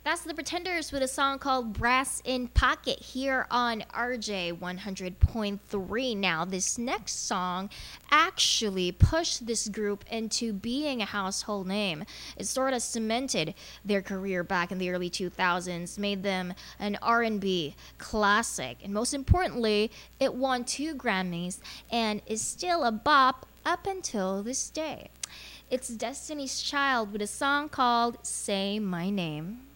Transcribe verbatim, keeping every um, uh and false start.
That's the Pretenders with a song called Brass in Pocket here on R J one hundred point three. Now, this next song actually pushed this group into being a household name. It sort of cemented their career back in the early two thousands, made them an R and B classic, and most importantly, it won two Grammys and is still a bop up until this day. It's Destiny's Child with a song called Say My Name.